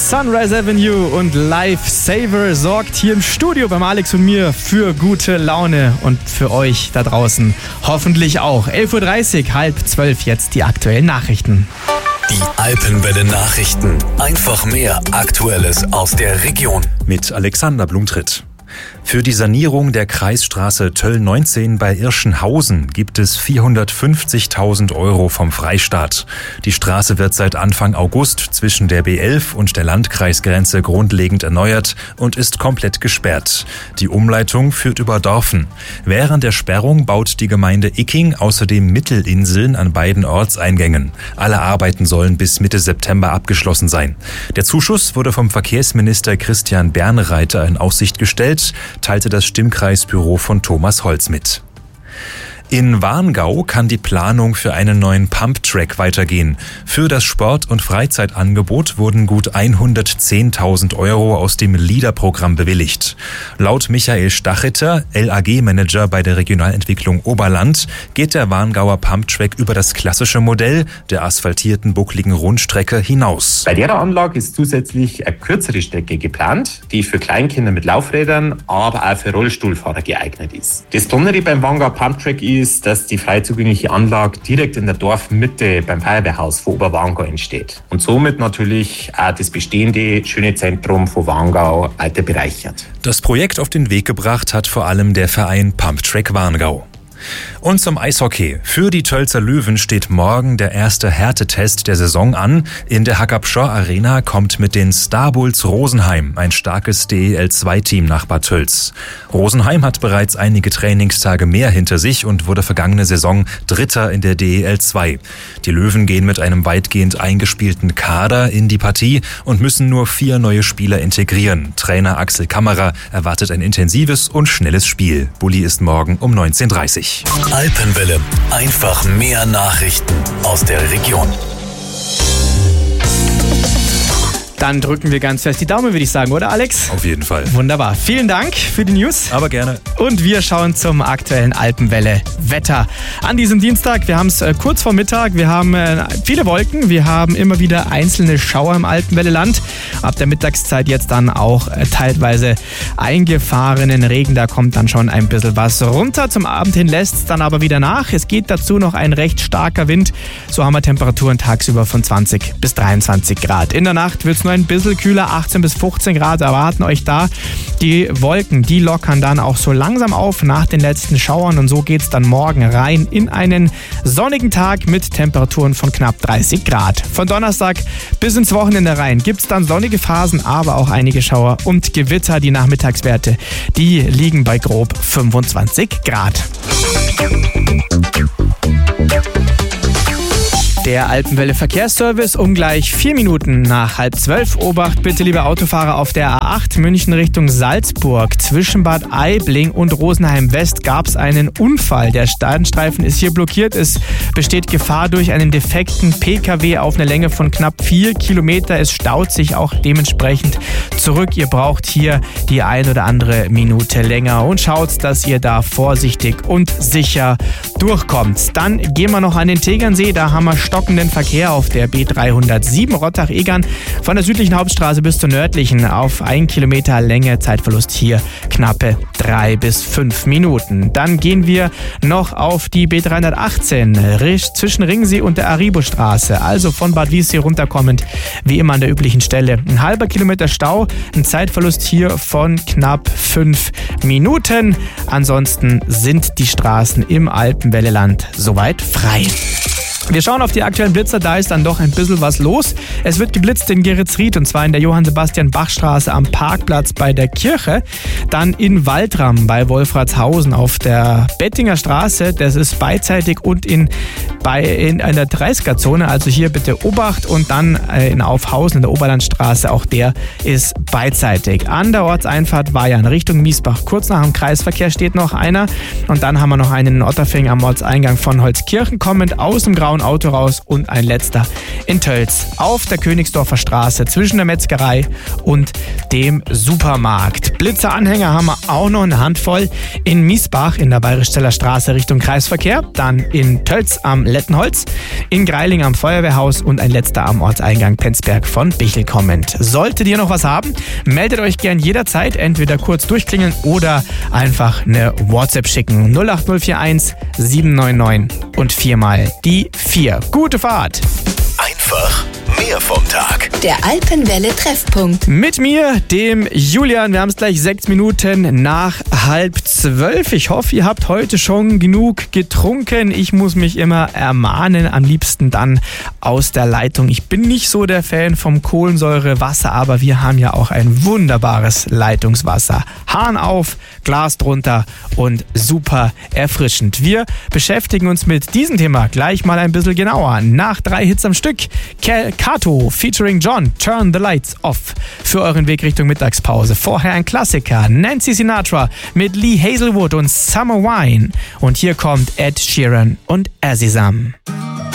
Sunrise Avenue und Lifesaver sorgt hier im Studio beim Alex und mir für gute Laune und für euch da draußen hoffentlich auch. 11.30 Uhr, 11:30 jetzt die aktuellen Nachrichten. Die Alpenwelle Nachrichten. Einfach mehr Aktuelles aus der Region. Mit Alexander Blumtritt. Für die Sanierung der Kreisstraße Töll 19 bei Irschenhausen gibt es 450.000 € vom Freistaat. Die Straße wird seit Anfang August zwischen der B11 und der Landkreisgrenze grundlegend erneuert und ist komplett gesperrt. Die Umleitung führt über Dorfen. Während der Sperrung baut die Gemeinde Icking außerdem Mittelinseln an beiden Ortseingängen. Alle Arbeiten sollen bis Mitte September abgeschlossen sein. Der Zuschuss wurde vom Verkehrsminister Christian Bernreiter in Aussicht gestellt, teilte das Stimmkreisbüro von Thomas Holz mit. In Warngau kann die Planung für einen neuen Pumptrack weitergehen. Für das Sport- und Freizeitangebot wurden gut 110.000 € aus dem LEADER-Programm bewilligt. Laut Michael Stacheter, LAG-Manager bei der Regionalentwicklung Oberland, geht der Warngauer Pumptrack über das klassische Modell der asphaltierten buckligen Rundstrecke hinaus. Bei der Anlage ist zusätzlich eine kürzere Strecke geplant, die für Kleinkinder mit Laufrädern, aber auch für Rollstuhlfahrer geeignet ist. Das Besondere beim Warngauer Pumptrack ist, dass die frei zugängliche Anlage direkt in der Dorfmitte beim Feuerwehrhaus von Oberwarngau entsteht und somit natürlich auch das bestehende schöne Zentrum von Warngau weiter bereichert. Das Projekt auf den Weg gebracht hat vor allem der Verein Pumptrack Warngau. Und zum Eishockey. Für die Tölzer Löwen steht morgen der erste Härtetest der Saison an. In der Hackabschor Arena kommt mit den Starbulls Rosenheim ein starkes DEL2-Team nach Bad Tölz. Rosenheim hat bereits einige Trainingstage mehr hinter sich und wurde vergangene Saison Dritter in der DEL2. Die Löwen gehen mit einem weitgehend eingespielten Kader in die Partie und müssen nur 4 neue Spieler integrieren. Trainer Axel Kammerer erwartet ein intensives und schnelles Spiel. Bulli ist morgen um 19:30 Uhr. Alpenwelle. Einfach mehr Nachrichten aus der Region. Dann drücken wir ganz fest die Daumen, würde ich sagen, oder Alex? Auf jeden Fall. Wunderbar. Vielen Dank für die News. Aber gerne. Und wir schauen zum aktuellen Alpenwelle-Wetter. An diesem Dienstag, wir haben es kurz vor Mittag, wir haben viele Wolken, wir haben immer wieder einzelne Schauer im Alpenwelle-Land. Ab der Mittagszeit jetzt dann auch teilweise eingefahrenen Regen, da kommt dann schon ein bisschen was runter. Zum Abend hin lässt es dann aber wieder nach. Es geht dazu noch ein recht starker Wind. So haben wir Temperaturen tagsüber von 20 bis 23 Grad. In der Nacht wird es nur ein bisschen kühler, 18 bis 15 Grad erwarten euch da. Die Wolken, die lockern dann auch so langsam auf nach den letzten Schauern und so geht es dann morgen rein in einen sonnigen Tag mit Temperaturen von knapp 30 Grad. Von Donnerstag bis ins Wochenende rein gibt es dann sonnige Phasen, aber auch einige Schauer und Gewitter. Die Nachmittagswerte, die liegen bei grob 25 Grad. Der Alpenwelle Verkehrsservice um gleich 4 Minuten nach 11:30. Obacht bitte, liebe Autofahrer, auf der A8 München Richtung Salzburg. Zwischen Bad Aibling und Rosenheim West gab es einen Unfall. Der Standstreifen ist hier blockiert. Es besteht Gefahr durch einen defekten PKW auf eine Länge von knapp 4 Kilometer. Es staut sich auch dementsprechend zurück. Ihr braucht hier die ein oder andere Minute länger und schaut, dass ihr da vorsichtig und sicher durchkommt. Dann gehen wir noch an den Tegernsee. Da haben wir stockenden Verkehr auf der B307 Rottach-Egern von der südlichen Hauptstraße bis zur nördlichen auf 1 Kilometer Länge. Zeitverlust hier knappe 3 bis 5 Minuten. Dann gehen wir noch auf die B318 zwischen Ringsee und der Aribo-Straße, also von Bad Wiessee runterkommend, wie immer an der üblichen Stelle. Ein halber Kilometer Stau, ein Zeitverlust hier von knapp 5 Minuten. Ansonsten sind die Straßen im Alpenwelleland soweit frei. Wir schauen auf die aktuellen Blitzer, da ist dann doch ein bisschen was los. Es wird geblitzt in Geretsried und zwar in der Johann-Sebastian-Bach-Straße am Parkplatz bei der Kirche. Dann in Waldram bei Wolfratshausen auf der Bettinger Straße, das ist beidseitig und in einer 30er-Zone, also hier bitte Obacht und dann in Aufhausen in der Oberlandstraße, auch der ist beidseitig. An der Ortseinfahrt Weyern Richtung Miesbach, kurz nach dem Kreisverkehr steht noch einer und dann haben wir noch einen in Otterfing am Ortseingang von Holzkirchen kommend aus dem Grauen blauen Auto raus und ein letzter in Tölz auf der Königsdorfer Straße zwischen der Metzgerei und dem Supermarkt. Blitzeranhänger haben wir auch noch eine Handvoll in Miesbach in der Bayerischzeller Straße Richtung Kreisverkehr, dann in Tölz am Lettenholz, in Greiling am Feuerwehrhaus und ein letzter am Ortseingang Penzberg von Bichl kommend. Solltet ihr noch was haben, meldet euch gern jederzeit, entweder kurz durchklingeln oder einfach eine WhatsApp schicken. 08041 799 und 4 mal die 4. Gute Fahrt! Einfach mehr vom Tag. Der Alpenwelle-Treffpunkt. Mit mir, dem Julian. Wir haben es gleich 6 Minuten nach 11:30. Ich hoffe, ihr habt heute schon genug getrunken. Ich muss mich immer ermahnen, am liebsten dann aus der Leitung. Ich bin nicht so der Fan vom Kohlensäurewasser, aber wir haben ja auch ein wunderbares Leitungswasser. Hahn auf, Glas drunter und super erfrischend. Wir beschäftigen uns mit diesem Thema gleich mal ein bisschen genauer. Nach 3 Hits am Stück. Kato featuring John, Turn the Lights Off für euren Weg Richtung Mittagspause. Vorher ein Klassiker, Nancy Sinatra mit Lee Hazelwood und Summer Wine. Und hier kommt Ed Sheeran und Azizam.